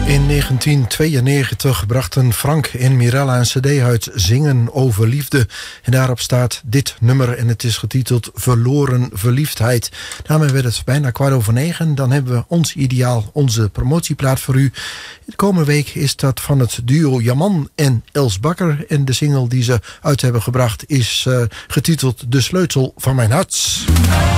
In 1992 brachten Frank en Mirella een cd uit, Zingen over Liefde. En daarop staat dit nummer en het is getiteld Verloren Verliefdheid. Daarmee werd het bijna 9:15. Dan hebben we ons ideaal, onze promotieplaat voor u. De komende week is dat van het duo Jaman en Els Bakker. En de single die ze uit hebben gebracht is getiteld De Sleutel van Mijn Hart.